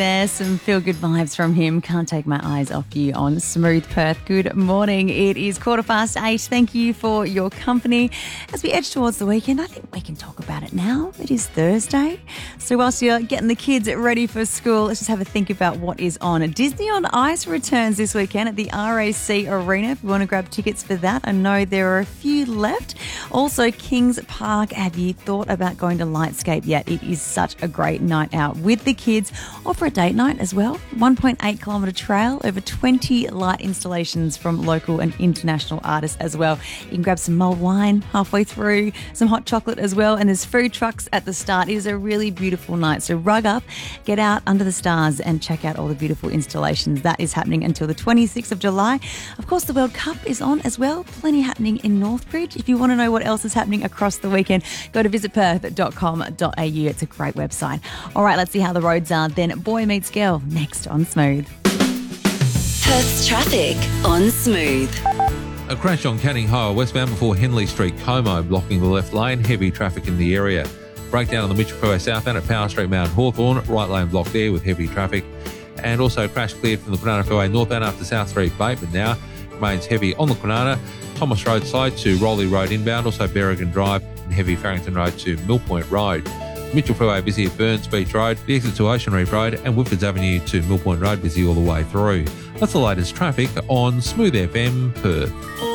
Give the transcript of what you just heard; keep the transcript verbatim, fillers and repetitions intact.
There's some feel-good vibes from him. Can't take my eyes off you on Smooth Perth. Good morning. It is quarter past eight. Thank you for your company. As we edge towards the weekend, I think we can talk about it now. It is Thursday. So whilst you're getting the kids ready for school, let's just have a think about what is on. Disney on Ice returns this weekend at the R A C Arena. If you want to grab tickets for that, I know there are a few left. Also, Kings Park. Have you thought about going to Lightscape yet? It is such a great night out with the kids, or for a date night as well. one point eight kilometre trail, over twenty light installations from local and international artists as well. You can grab some mulled wine halfway through, some hot chocolate as well, and there's food trucks at the start. It is a really beautiful night. So rug up, get out under the stars and check out all the beautiful installations. That is happening until the twenty-sixth of July. Of course, the World Cup is on as well. Plenty happening in Northbridge. If you want to know what else is happening across the weekend, go to visit perth dot com dot a u. It's a great website. All right, let's see how the roads are then. Boy Meets Girl next on Smooth. Perth's traffic on Smooth. A crash on Canning Highway westbound before Henley Street, Como, blocking the left lane. Heavy traffic in the area. Breakdown on the Mitchell Freeway southbound at Power Street, Mount Hawthorn. Right lane blocked there with heavy traffic. And also crash cleared from the Kwinana Freeway northbound after South Street Bateman now. Remains heavy on the Kwinana. Thomas Road side to Rowley Road inbound. Also Berrigan Drive and heavy Farrington Road to Mill Point Road. Mitchell Freeway busy at Burns Beach Road, the exit to Ocean Reef Road and Woodfords Avenue to Mill Point Road busy all the way through. That's the latest traffic on Smooth F M Perth.